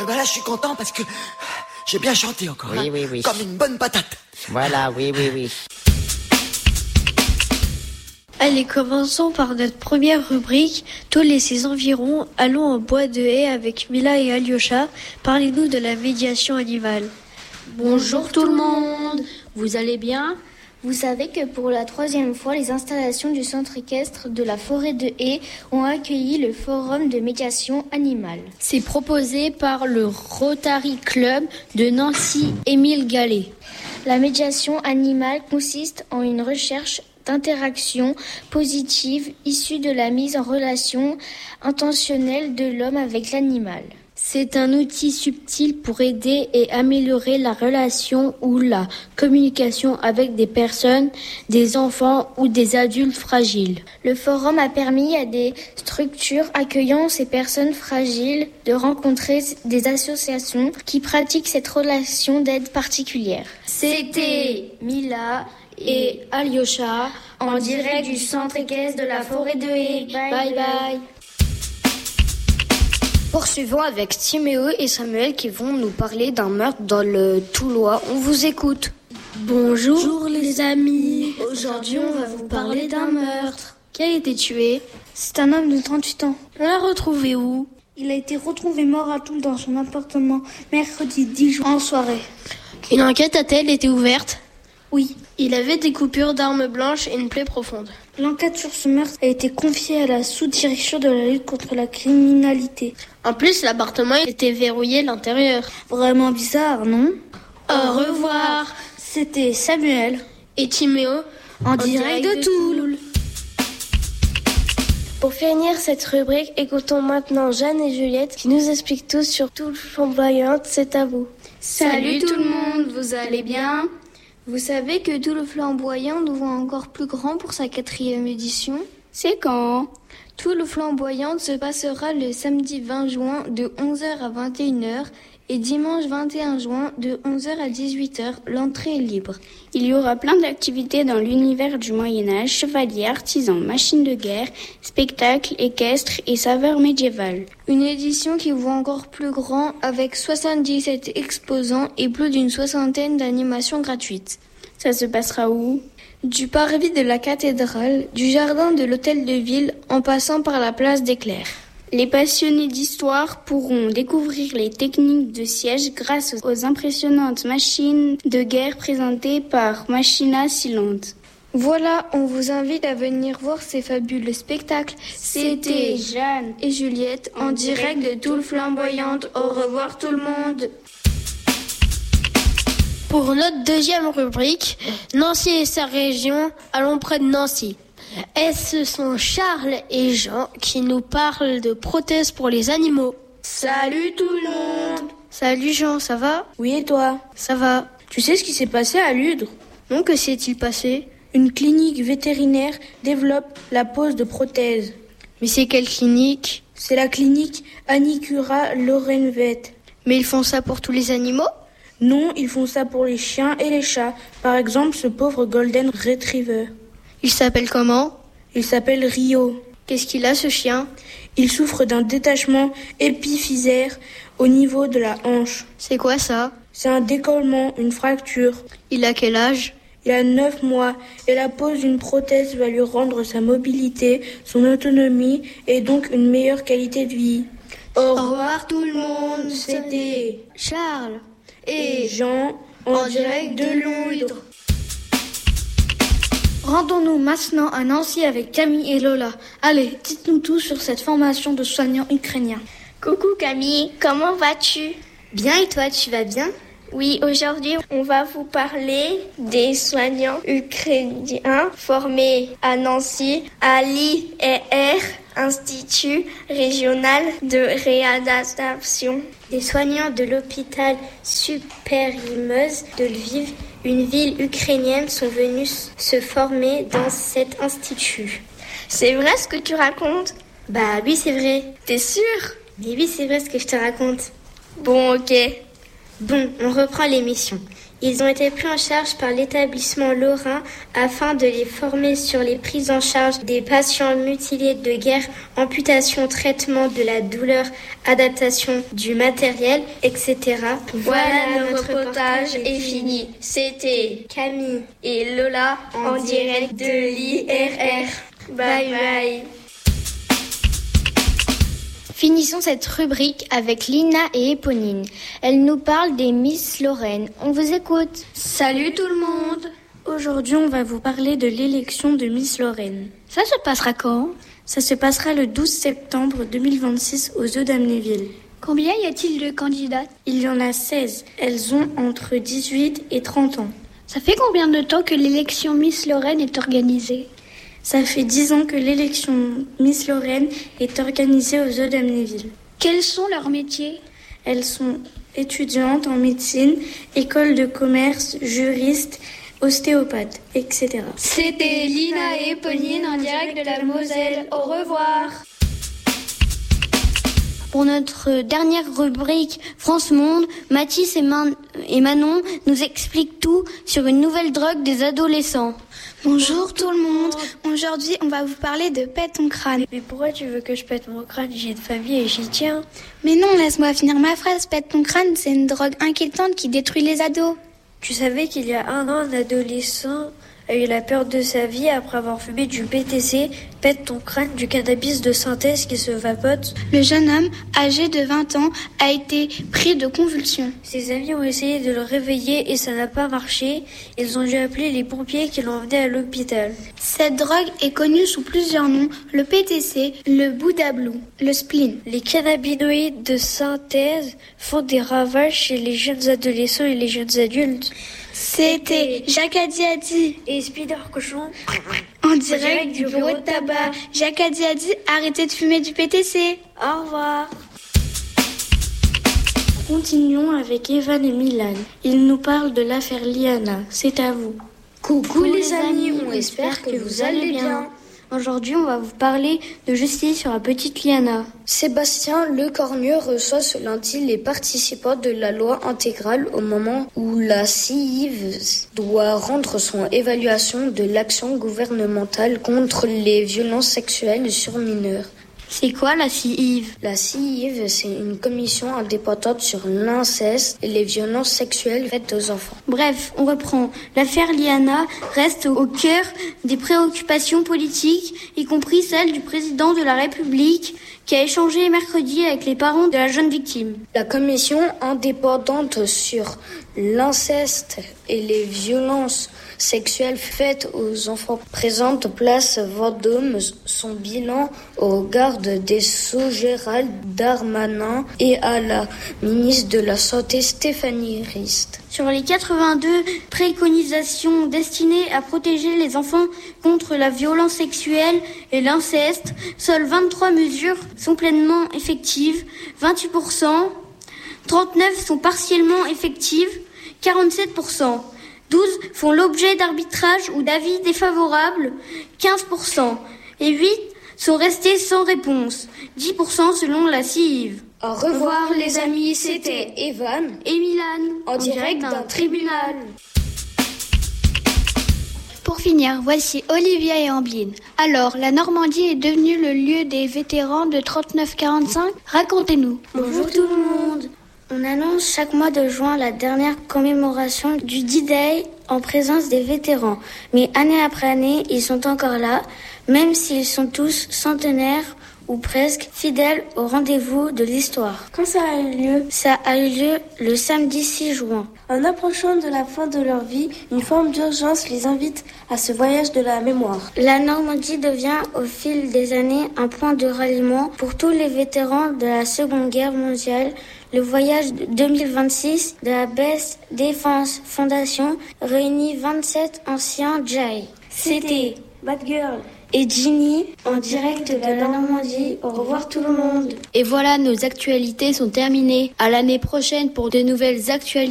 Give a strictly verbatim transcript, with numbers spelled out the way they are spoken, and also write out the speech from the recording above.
ben là, je suis content parce que j'ai bien chanté encore. Oui, hein, oui, oui. Comme une bonne patate. Voilà, oui, oui, oui. Allez, commençons par notre première rubrique. Tous les six environs, allons en bois de haie avec Mila et Alyosha. Parlez-nous de la médiation animale. Bonjour tout le monde, vous allez bien ? Vous savez que pour la troisième fois, les installations du centre équestre de la forêt de Haye ont accueilli le forum de médiation animale. C'est proposé par le Rotary Club de Nancy, Émile Gallet. La médiation animale consiste en une recherche d'interaction positive issue de la mise en relation intentionnelle de l'homme avec l'animal. C'est un outil subtil pour aider et améliorer la relation ou la communication avec des personnes, des enfants ou des adultes fragiles. Le forum a permis à des structures accueillant ces personnes fragiles de rencontrer des associations qui pratiquent cette relation d'aide particulière. C'était Mila et Alyosha en direct du centre équestre de la forêt de Haye. Bye bye. bye. Poursuivons avec Timéo et Samuel qui vont nous parler d'un meurtre dans le Toulois. On vous écoute. Bonjour, Bonjour les amis. Aujourd'hui, on va vous parler d'un meurtre. Qui a été tué ? C'est un homme de trente-huit ans. On l'a retrouvé où ? Il a été retrouvé mort à Toul dans son appartement mercredi dix juin en soirée. Une enquête a-t-elle été ouverte ? Oui. Il avait des coupures d'armes blanches et une plaie profonde. L'enquête sur ce meurtre a été confiée à la sous-direction de la lutte contre la criminalité. En plus, l'appartement était verrouillé à l'intérieur. Vraiment bizarre, non ? Au revoir. C'était Samuel et Timéo en, en direct, direct de Toul. Pour finir cette rubrique, écoutons maintenant Jeanne et Juliette qui nous expliquent tout sur Toul Flamboyante. C'est à vous. Salut tout le monde, vous allez bien ? Vous savez que Toul Flamboyante ouvre encore plus grand pour sa quatrième édition ? C'est quand ? Toul Flamboyante se passera le samedi vingt juin de onze heures à vingt et une heures et dimanche vingt et un juin de onze heures à dix-huit heures. L'entrée est libre. Il y aura plein d'activités dans l'univers du Moyen-Âge, chevaliers, artisans, machines de guerre, spectacles, équestres et saveurs médiévales. Une édition qui voit encore plus grand avec soixante-dix-sept exposants et plus d'une soixantaine d'animations gratuites. Ça se passera où ? Du parvis de la cathédrale, du jardin de l'hôtel de ville en passant par la place des Clercs. Les passionnés d'histoire pourront découvrir les techniques de siège grâce aux impressionnantes machines de guerre présentées par Machina Silente. Voilà, on vous invite à venir voir ces fabuleux spectacles. C'était Jeanne et Juliette en, en direct de Toul Flamboyante. Au revoir tout le monde. Pour notre deuxième rubrique, Nancy et sa région, allons près de Nancy. Et ce sont Charles et Jean qui nous parlent de prothèses pour les animaux. Salut tout le monde. Salut Jean, ça va ? Oui et toi ? Ça va. Tu sais ce qui s'est passé à Ludre ? Non, que s'est-il passé ? Une clinique vétérinaire développe la pose de prothèses. Mais c'est quelle clinique ? C'est la clinique Anicura Lorenvet. Mais ils font ça pour tous les animaux ? Non, ils font ça pour les chiens et les chats. Par exemple, ce pauvre Golden Retriever. Il s'appelle comment ? Il s'appelle Rio. Qu'est-ce qu'il a, ce chien ? Il souffre d'un détachement épiphysaire au niveau de la hanche. C'est quoi ça ? C'est un décollement, une fracture. Il a quel âge ? Il a neuf mois et la pose d'une prothèse va lui rendre sa mobilité, son autonomie et donc une meilleure qualité de vie. Au revoir tout le monde. C'était Charles et Jean en, en direct de Ludre. Rendons-nous maintenant à Nancy avec Camille et Lola. Allez, dites-nous tout sur cette formation de soignants ukrainiens. Coucou Camille, comment vas-tu ? Bien et toi, tu vas bien ? Oui, aujourd'hui, on va vous parler des soignants ukrainiens formés à Nancy, à l'I R, Institut régional de réadaptation. Des soignants de l'hôpital Super-Imeuse de Lviv, une ville ukrainienne, sont venus se former dans cet institut. C'est vrai ce que tu racontes ? Bah oui, c'est vrai. T'es sûre ? Mais oui, c'est vrai ce que je te raconte. Bon, ok. Bon, on reprend l'émission. Ils ont été pris en charge par l'établissement lorrain afin de les former sur les prises en charge des patients mutilés de guerre, amputation, traitement de la douleur, adaptation du matériel, et cetera. Voilà, notre reportage est fini. C'était Camille et Lola en, en direct de l'I R R. Bye bye. Finissons cette rubrique avec Lina et Éponine. Elles nous parlent des Miss Lorraine. On vous écoute. Salut tout le monde. Aujourd'hui, on va vous parler de l'élection de Miss Lorraine. Ça se passera quand ? Ça se passera le douze septembre deux mille vingt-six aux Eaux d'Amnéville. Combien y a-t-il de candidates ? Il y en a seize. Elles ont entre dix-huit et trente ans. Ça fait combien de temps que l'élection Miss Lorraine est organisée ? Ça fait dix ans que l'élection Miss Lorraine est organisée aux Eaux d'Amnéville. Quels sont leurs métiers ? Elles sont étudiantes en médecine, école de commerce, juristes, ostéopathes, et cetera. C'était Lina et Éponine en direct de la Moselle. Au revoir. Pour notre dernière rubrique France Monde, Mathis et, Man- et Manon nous expliquent tout sur une nouvelle drogue des adolescents. Bonjour tout le monde. Aujourd'hui, on va vous parler de pète ton crâne. Mais pourquoi tu veux que je pète mon crâne ? J'ai une famille et j'y tiens. Mais non, laisse-moi finir ma phrase. Pète ton crâne, c'est une drogue inquiétante qui détruit les ados. Tu savais qu'il y a un an, un adolescent a eu la peur de sa vie après avoir fumé du P T C, pète ton crâne, du cannabis de synthèse qui se vapote. Le jeune homme, âgé de vingt ans, a été pris de convulsions. Ses amis ont essayé de le réveiller et ça n'a pas marché. Ils ont dû appeler les pompiers qui l'ont emmené à l'hôpital. Cette drogue est connue sous plusieurs noms, le P T C, le Buddha Blue, le spleen. Les cannabinoïdes de synthèse font des ravages chez les jeunes adolescents et les jeunes adultes. C'était Jacques Adiadi et Spider Cochon en direct du bureau de tabac. Jacques Adiadi, arrêtez de fumer du P T C. Au revoir. Continuons avec Evan et Milan. Ils nous parlent de l'affaire Liana. C'est à vous. Coucou les amis, on espère que vous allez bien. Aujourd'hui, on va vous parler de justice sur la petite Liana. Sébastien Lecornu reçoit ce lundi les participants de la loi intégrale au moment où la C I V doit rendre son évaluation de l'action gouvernementale contre les violences sexuelles sur mineurs. C'est quoi la C I V ? La C I V, c'est une commission indépendante sur l'inceste et les violences sexuelles faites aux enfants. Bref, on reprend. L'affaire Liana reste au cœur des préoccupations politiques, y compris celle du président de la République, qui a échangé mercredi avec les parents de la jeune victime. La commission indépendante sur l'inceste et les violences sexuelles faites aux enfants présente place Vendôme son bilan au garde des Sceaux Gérald Darmanin et à la ministre de la Santé Stéphanie Rist. Sur les quatre-vingt-deux préconisations destinées à protéger les enfants contre la violence sexuelle et l'inceste, seules vingt-trois mesures sont pleinement effectives, vingt-huit pour cent, trente-neuf sont partiellement effectives, quarante-sept pour cent. douze font l'objet d'arbitrage ou d'avis défavorables, quinze pour cent, et huit sont restés sans réponse, dix pour cent selon la C I V. Au revoir les amis, c'était Evan et Milan en, en direct d'un tribunal. Pour finir, voici Olivia et Amblin. Alors, la Normandie est devenue le lieu des vétérans de trente-neuf quarante-cinq ? Racontez-nous. Bonjour tout le monde. On annonce chaque mois de juin la dernière commémoration du D-Day en présence des vétérans. Mais année après année, ils sont encore là, même s'ils sont tous centenaires ou presque fidèles au rendez-vous de l'histoire. Quand ça a eu lieu ? Ça a eu lieu le samedi six juin. En approchant de la fin de leur vie, une forme d'urgence les invite à ce voyage de la mémoire. La Normandie devient au fil des années un point de ralliement pour tous les vétérans de la Seconde Guerre mondiale. Le voyage deux mille vingt-six de la Best Defense Foundation réunit vingt-sept anciens J A I. C'était Bad Girl et Ginny en direct de la Normandie. Au revoir tout le monde. Et voilà, nos actualités sont terminées. À l'année prochaine pour de nouvelles actualités.